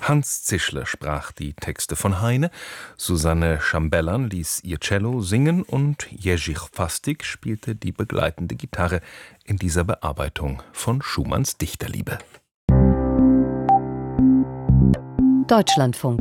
Hans Zischler sprach die Texte von Heine, Susanne Chambellan ließ ihr Cello singen und Jerzy Chwastik spielte die begleitende Gitarre in dieser Bearbeitung von Schumanns Dichterliebe. Deutschlandfunk.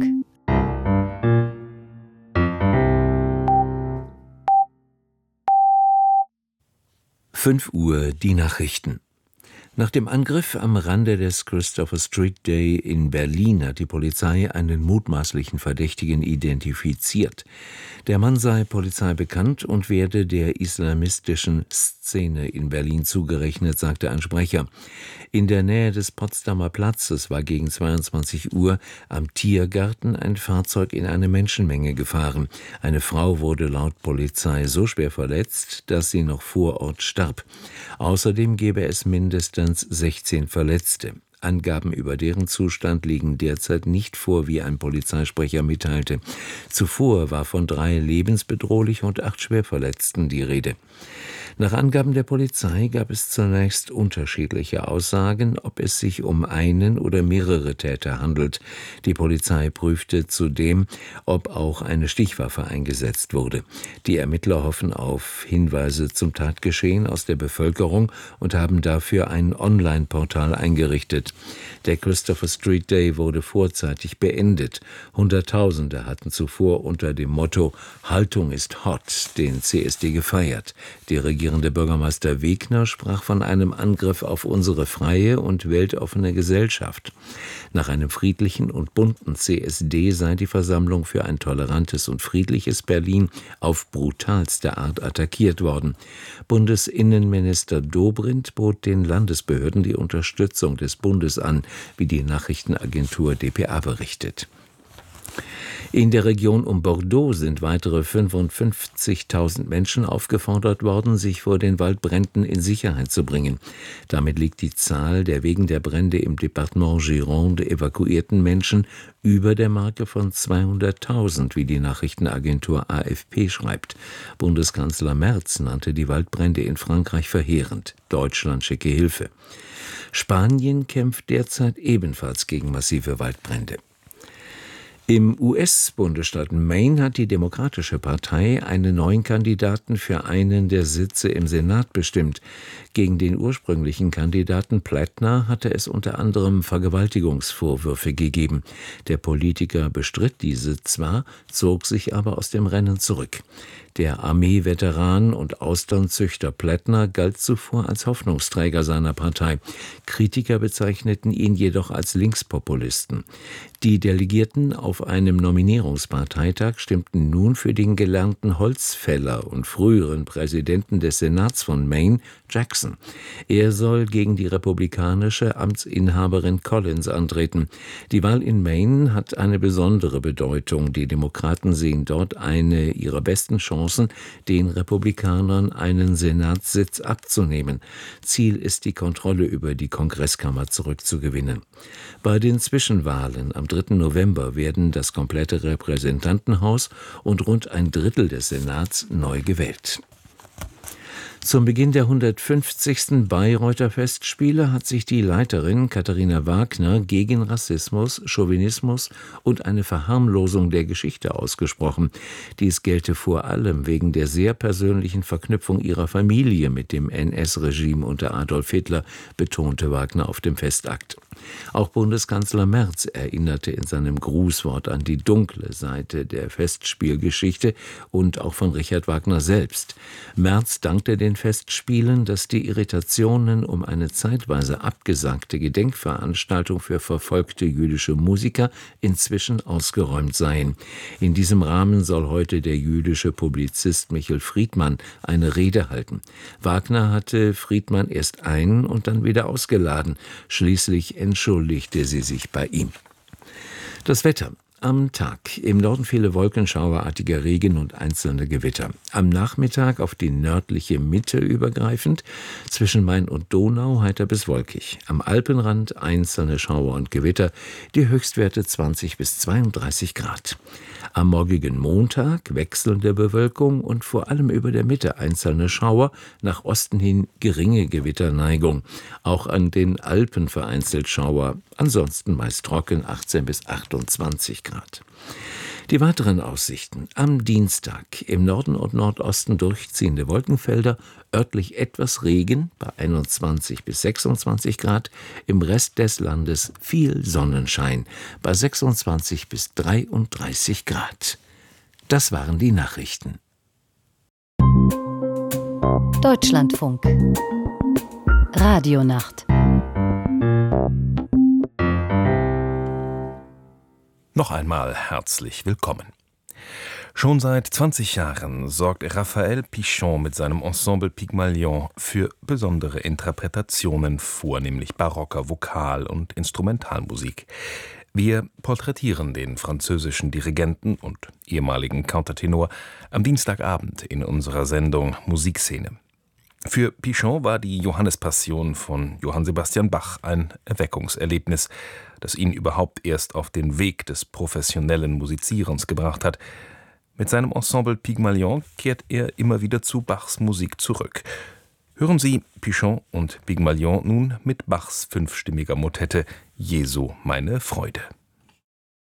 Uhr die Nachrichten. Nach dem Angriff am Rande des Christopher Street Day in Berlin hat die Polizei einen mutmaßlichen Verdächtigen identifiziert. Der Mann sei Polizei bekannt und werde der islamistischen Szene in Berlin zugerechnet, sagte ein Sprecher. In der Nähe des Potsdamer Platzes war gegen 22 Uhr am Tiergarten ein Fahrzeug in eine Menschenmenge gefahren. Eine Frau wurde laut Polizei so schwer verletzt, dass sie noch vor Ort starb. Außerdem gebe es mindestens 16 Verletzte. Angaben über deren Zustand liegen derzeit nicht vor, wie ein Polizeisprecher mitteilte. Zuvor war von 3 lebensbedrohlich und 8 Schwerverletzten die Rede. Nach Angaben der Polizei gab es zunächst unterschiedliche Aussagen, ob es sich um einen oder mehrere Täter handelt. Die Polizei prüfte zudem, ob auch eine Stichwaffe eingesetzt wurde. Die Ermittler hoffen auf Hinweise zum Tatgeschehen aus der Bevölkerung und haben dafür ein Online-Portal eingerichtet. Der Christopher Street Day wurde vorzeitig beendet. Hunderttausende hatten zuvor unter dem Motto »Haltung ist hot« den CSD gefeiert. Der regierende Bürgermeister Wegner sprach von einem Angriff auf unsere freie und weltoffene Gesellschaft. Nach einem friedlichen und bunten CSD sei die Versammlung für ein tolerantes und friedliches Berlin auf brutalste Art attackiert worden. Bundesinnenminister Dobrindt bot den Landesbehörden die Unterstützung des Bundes an, wie die Nachrichtenagentur dpa berichtet. In der Region um Bordeaux sind weitere 55.000 Menschen aufgefordert worden, sich vor den Waldbränden in Sicherheit zu bringen. Damit liegt die Zahl der wegen der Brände im Departement Gironde evakuierten Menschen über der Marke von 200.000, wie die Nachrichtenagentur AFP schreibt. Bundeskanzler Merz nannte die Waldbrände in Frankreich verheerend. Deutschland schicke Hilfe. Spanien kämpft derzeit ebenfalls gegen massive Waldbrände. Im US-Bundesstaat Maine hat die Demokratische Partei einen neuen Kandidaten für einen der Sitze im Senat bestimmt. Gegen den ursprünglichen Kandidaten Plattner hatte es unter anderem Vergewaltigungsvorwürfe gegeben. Der Politiker bestritt diese zwar, zog sich aber aus dem Rennen zurück. Der Armeeveteran und Austernzüchter Plattner galt zuvor als Hoffnungsträger seiner Partei. Kritiker bezeichneten ihn jedoch als Linkspopulisten. Die Delegierten auf einem Nominierungsparteitag stimmten nun für den gelernten Holzfäller und früheren Präsidenten des Senats von Maine, Jackson. Er soll gegen die republikanische Amtsinhaberin Collins antreten. Die Wahl in Maine hat eine besondere Bedeutung. Die Demokraten sehen dort eine ihrer besten Chancen, den Republikanern einen Senatssitz abzunehmen. Ziel ist, die Kontrolle über die Kongresskammer zurückzugewinnen. Bei den Zwischenwahlen am 3. November werden das komplette Repräsentantenhaus und rund ein Drittel des Senats neu gewählt. Zum Beginn der 150. Bayreuther Festspiele hat sich die Leiterin Katharina Wagner gegen Rassismus, Chauvinismus und eine Verharmlosung der Geschichte ausgesprochen. Dies gelte vor allem wegen der sehr persönlichen Verknüpfung ihrer Familie mit dem NS-Regime unter Adolf Hitler, betonte Wagner auf dem Festakt. Auch Bundeskanzler Merz erinnerte in seinem Grußwort an die dunkle Seite der Festspielgeschichte und auch von Richard Wagner selbst. Merz dankte den Festspielen, dass die Irritationen um eine zeitweise abgesagte Gedenkveranstaltung für verfolgte jüdische Musiker inzwischen ausgeräumt seien. In diesem Rahmen soll heute der jüdische Publizist Michel Friedmann eine Rede halten. Wagner hatte Friedmann erst ein- und dann wieder ausgeladen. Schließlich entschuldigte sie sich bei ihm. Das Wetter. Am Tag im Norden viele wolkenschauerartiger Regen und einzelne Gewitter. Am Nachmittag auf die nördliche Mitte übergreifend, zwischen Main und Donau heiter bis wolkig. Am Alpenrand einzelne Schauer und Gewitter, die Höchstwerte 20 bis 32 Grad. Am morgigen Montag wechselnde Bewölkung und vor allem über der Mitte einzelne Schauer, nach Osten hin geringe Gewitterneigung. Auch an den Alpen vereinzelt Schauer, ansonsten meist trocken 18 bis 28 Grad. Die weiteren Aussichten: am Dienstag im Norden und Nordosten durchziehende Wolkenfelder, örtlich etwas Regen bei 21 bis 26 Grad, im Rest des Landes viel Sonnenschein bei 26 bis 33 Grad. Das waren die Nachrichten. Deutschlandfunk Radionacht. Noch einmal herzlich willkommen. Schon seit 20 Jahren sorgt Raphaël Pichon mit seinem Ensemble Pygmalion für besondere Interpretationen vornehmlich barocker Vokal- und Instrumentalmusik. Wir porträtieren den französischen Dirigenten und ehemaligen Countertenor am Dienstagabend in unserer Sendung Musikszene. Für Pichon war die Johannespassion von Johann Sebastian Bach ein Erweckungserlebnis, das ihn überhaupt erst auf den Weg des professionellen Musizierens gebracht hat. Mit seinem Ensemble Pygmalion kehrt er immer wieder zu Bachs Musik zurück. Hören Sie Pichon und Pygmalion nun mit Bachs 5-stimmiger Motette Jesu meine Freude.